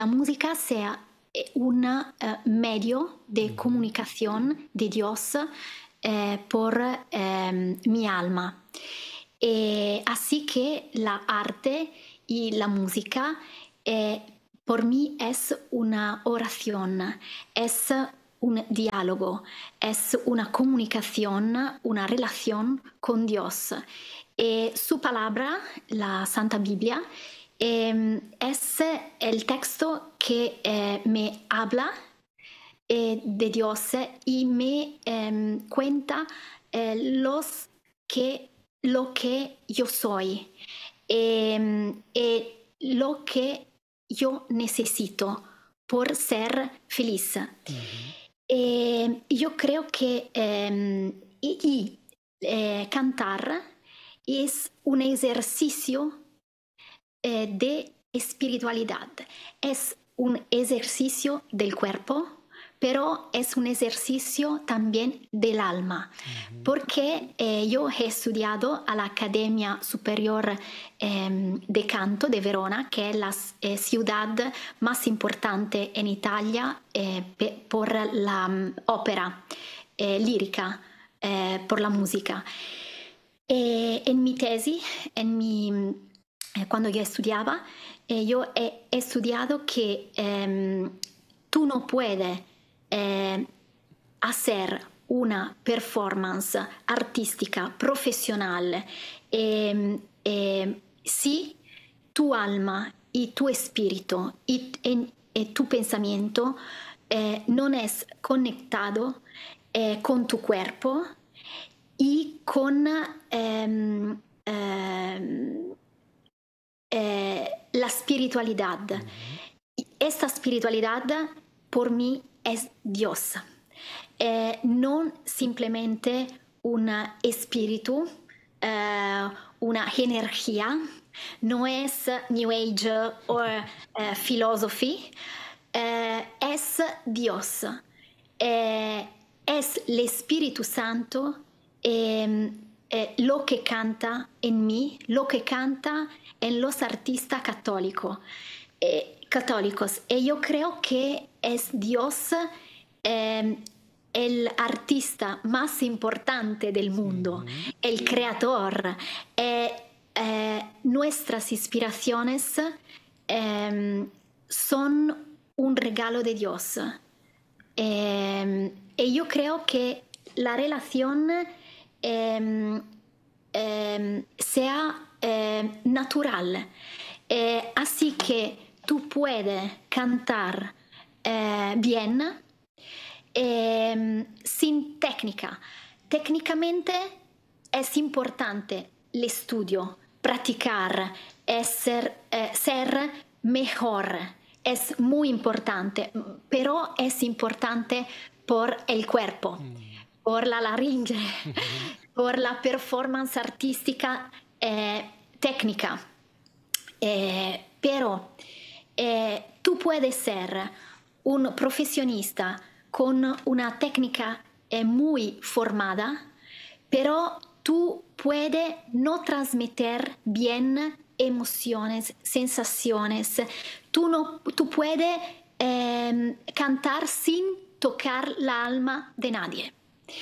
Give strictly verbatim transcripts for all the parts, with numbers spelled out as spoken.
la música sea eh, un eh, medio de Ujú. comunicación de Dios eh, por eh, mi alma. Eh, así que la arte y la música eh, por mí es una oración, es un diálogo, es una comunicación, una relación con Dios. Eh, su palabra, la Santa Biblia, eh, es el texto que eh, me habla eh, de Dios y me eh, cuenta eh, los que, lo que yo soy, eh, eh, lo que yo necesito por ser feliz. Ujú. Eh, yo creo que eh, y, y, eh, cantar es un ejercicio eh, de espiritualidad. Es un ejercicio del cuerpo, pero es un ejercicio también del alma, Ujú. porque eh, yo he estudiado a la Academia Superior eh, de Canto de Verona, que es la eh, ciudad más importante en Italia eh, pe- por la um, ópera eh, lírica, eh, por la música. E en mi tesi, en mi, eh, cuando yo estudiaba, eh, yo he estudiado que eh, tú no puedes eh, hacer una performance artística profesional eh, eh, si tu alma y tu espíritu y, y, y tu pensamiento eh, no es conectado eh, con tu cuerpo y con ehm, ehm, eh, la espiritualidad. Ujú. Esta espiritualidad por mí es Dios. Eh, no simplemente un espíritu, eh, una energía, no es New Age o eh, philosophy, eh, es Dios. Eh, es el Espíritu Santo eh, eh, lo que canta en mí, lo que canta en los artistas católicos. Eh, católicos. Y yo creo que es Dios eh, el artista más importante del mundo, Ujú. el creador. Eh, eh, nuestras inspiraciones eh, son un regalo de Dios. Eh, y yo creo que la relación eh, eh, sea eh, natural. Eh, así que tú puedes cantar eh, bien eh, sin técnica. Técnicamente es importante el estudio, practicar, es ser, eh, ser mejor. Es muy importante, pero es importante por el cuerpo, Mm. por la laringe, Ujú. por la performance artística eh, técnica. Eh, pero eh, tú puedes ser un profesionista con una técnica eh, muy formada, pero tú puedes no transmitir bien emociones, sensaciones. Tú, no, tú puedes eh, cantar sin tocar la alma de nadie.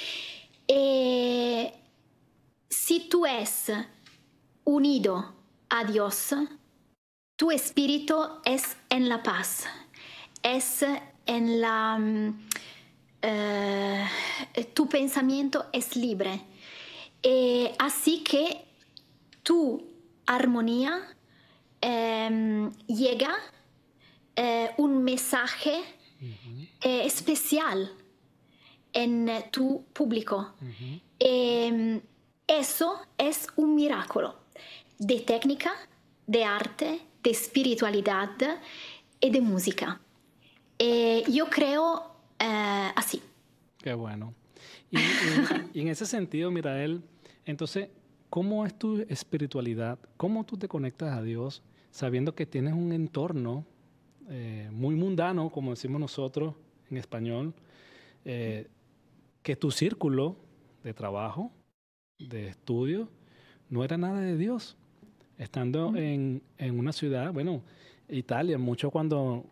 Eh, si tú es unido a Dios, tu espíritu es en la paz, es en la... mm, eh, tu pensamiento es libre. Eh, así que tu armonía eh, llega eh, un mensaje Ujú. eh, especial en tu público. Ujú. Eh, eso es un milagro de técnica, de arte, de espiritualidad y de música. Eh, yo creo eh, así. Qué bueno. Y, y- y en ese sentido, Mirael, entonces, ¿cómo es tu espiritualidad? ¿Cómo tú te conectas a Dios sabiendo que tienes un entorno eh, muy mundano, como decimos nosotros en español, eh, que tu círculo de trabajo, de estudio, no era nada de Dios? Estando en, en una ciudad, bueno, Italia, mucho cuando